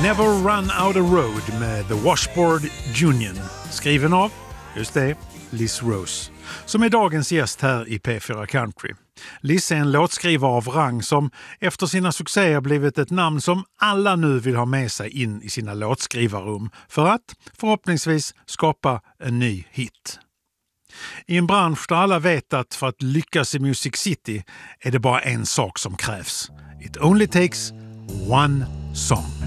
Never Run Out of Road med The Washboard Union. Skriven av, just det, Liz Rose, som är dagens gäst här i P4 Country. Liz är en låtskrivare av rang som efter sina succéer blivit ett namn som alla nu vill ha med sig in i sina låtskrivarrum för att förhoppningsvis skapa en ny hit. I en bransch där alla vet att för att lyckas i Music City är det bara en sak som krävs. It only takes one song.